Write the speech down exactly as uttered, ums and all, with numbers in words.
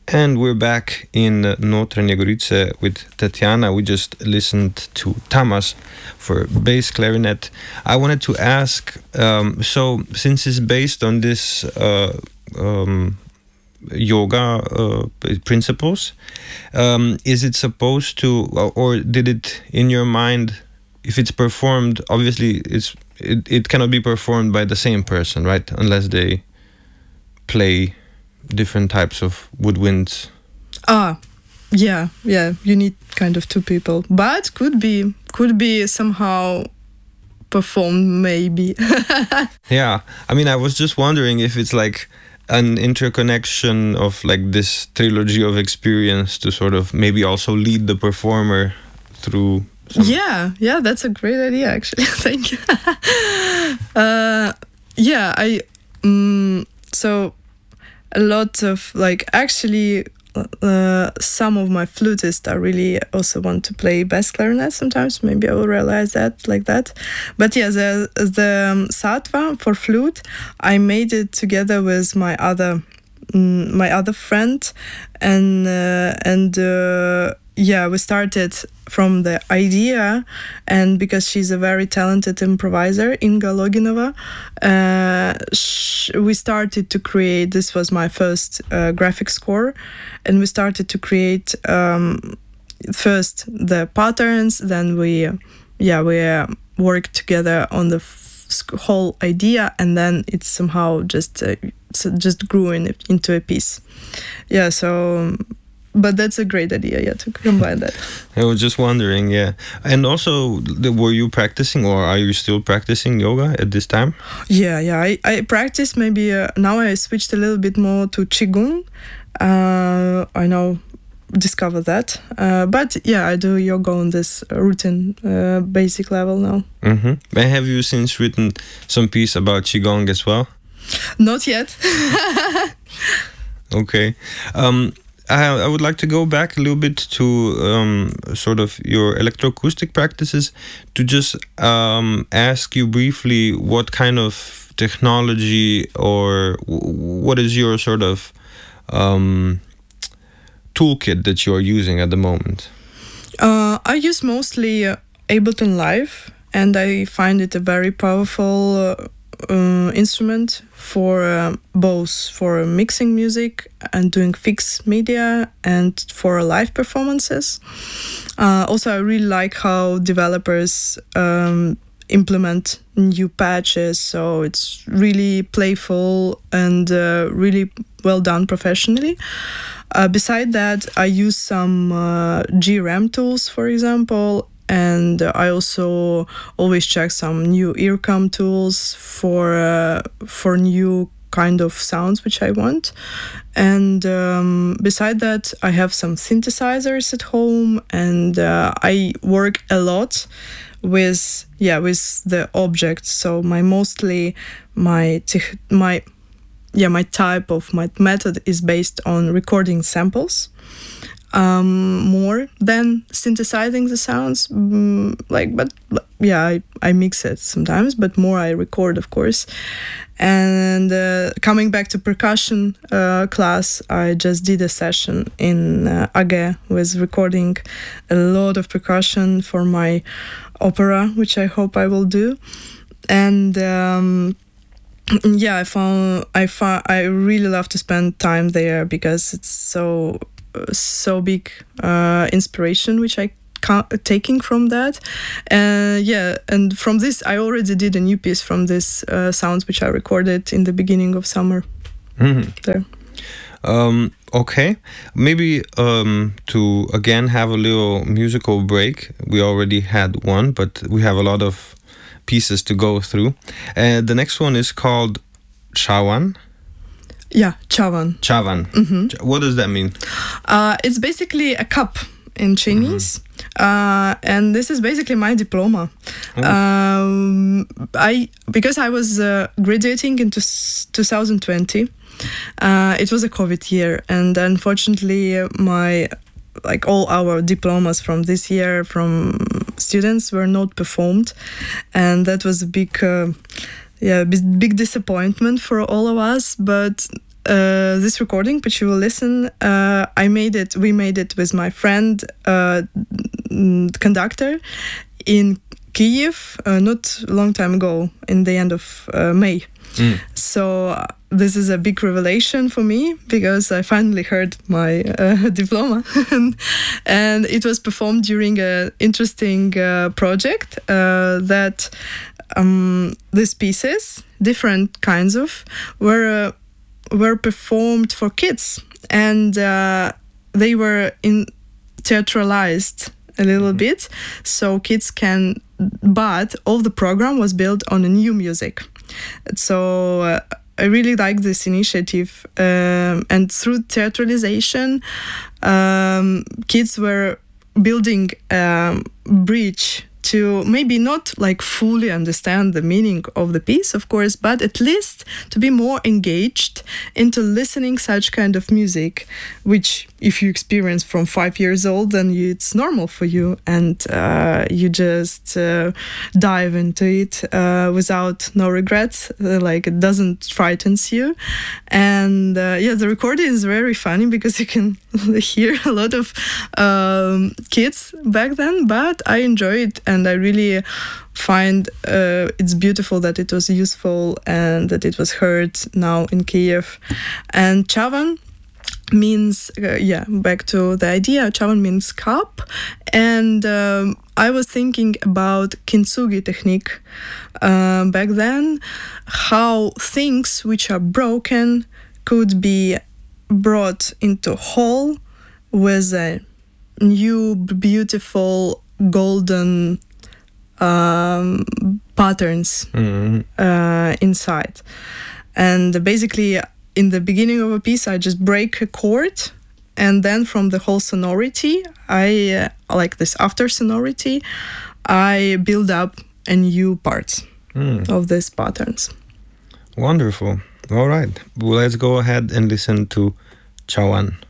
And we're back in uh, Notranje Gorice with Tatiana. We just listened to Tamas for bass clarinet. I wanted to ask, um, so since it's based on this uh, um, yoga uh, principles, um, is it supposed to, or did it in your mind, if it's performed, obviously it's it, it cannot be performed by the same person, right? Unless they play different types of woodwinds. Ah, yeah, yeah. You need kind of two people, but could be could be somehow performed, maybe. Yeah, I mean, I was just wondering if it's like an interconnection of like this trilogy of experience to sort of maybe also lead the performer through. Some... Yeah, yeah, that's a great idea, actually. Thank you. uh, yeah, I um, so. A lot of like actually uh, some of my flutists are really also want to play bass clarinet sometimes. Maybe I will realize that like that. But yeah, the the um, Sattva for flute, I made it together with my other um, my other friend, and uh, and uh, yeah, we started from the idea, and because she's a very talented improviser, Inga Loginova, uh, sh- we started to create, this was my first uh, graphic score, and we started to create um, first the patterns, then we, yeah, we uh, worked together on the f- whole idea, and then it somehow just uh, just grew in, into a piece. Yeah, so... But that's a great idea, yeah, to combine that. I was just wondering, yeah. And also, the, were you practicing, or are you still practicing yoga at this time? Yeah, yeah. I, I practice maybe, uh, now I switched a little bit more to Qigong. Uh, I now discover that. Uh, but yeah, I do yoga on this routine, uh, basic level now. Mm-hmm. And have you since written some piece about Qigong as well? Not yet. Okay. Um, I, I would like to go back a little bit to um, sort of your electroacoustic practices, to just um, ask you briefly what kind of technology, or w- what is your sort of um, toolkit that you are using at the moment? Uh, I use mostly uh, Ableton Live, and I find it a very powerful uh, uh, instrument for uh, both for mixing music and doing fixed media and for live performances. Uh, also, I really like how developers um, implement new patches, so it's really playful and uh, really well done professionally. Uh, beside that, I use some uh, G RAM tools, for example, and I also always check some new earcom tools for uh, for new kind of sounds which I want. And um, beside that, I have some synthesizers at home, and uh, I work a lot with yeah with the objects. So my mostly my te- my yeah my type of my method is based on recording samples. Um, more than synthesizing the sounds, mm, like, but, but yeah, I, I mix it sometimes, but more I record, of course. And uh, coming back to percussion uh, class, I just did a session in uh, Age with recording a lot of percussion for my opera, which I hope I will do. And um, yeah, I found I found I really love to spend time there because it's so. so big uh, inspiration which I ca- taking from that. Uh, yeah, and from this I already did a new piece from this uh, sounds which I recorded in the beginning of summer. Mm-hmm. There. Um, okay, maybe um, to again have a little musical break. We already had one, but we have a lot of pieces to go through. Uh, the next one is called Chavan. Yeah, Chavan. Chavan. Mm-hmm. What does that mean? Uh, it's basically a cup in Chinese. Mm-hmm. Uh, and this is basically my diploma. Oh. Um, I because I was uh, graduating in twenty twenty. Uh, it was a COVID year, and unfortunately, my like all our diplomas from this year from students were not performed, and that was a big. Uh, Yeah, big disappointment for all of us. But uh, this recording, which you will listen, uh, I made it. We made it with my friend, uh, conductor, in Kyiv, uh, not a long time ago, in the end of uh, May. Mm. So uh, this is a big revelation for me because I finally heard my uh, diploma, and it was performed during an interesting uh, project uh, that um, these pieces, different kinds of, were uh, were performed for kids, and uh, they were in theatralized a little mm-hmm. bit, so kids can. But all the program was built on a new music. So uh, I really like this initiative, um, and through theatralization, um, kids were building a bridge to maybe not like fully understand the meaning of the piece, of course, but at least to be more engaged into listening such kind of music, which if you experience from five years old, then you, it's normal for you, and uh, you just uh, dive into it uh, without no regrets, uh, like it doesn't frightens you. And uh, yeah, the recording is very funny because you can hear a lot of um, kids back then, but I enjoy it, and I really find uh, it's beautiful that it was useful and that it was heard now in Kyiv. And Chavan means, uh, yeah, back to the idea, Chavan means cup. And um, I was thinking about kintsugi technique uh, back then, how things which are broken could be brought into whole with a new, beautiful, golden um, patterns mm-hmm. uh, inside. And basically, in the beginning of a piece, I just break a chord, and then from the whole sonority, I uh, like this after sonority, I build up a new parts mm. of these patterns. Wonderful. All right, well, let's go ahead and listen to Chavan.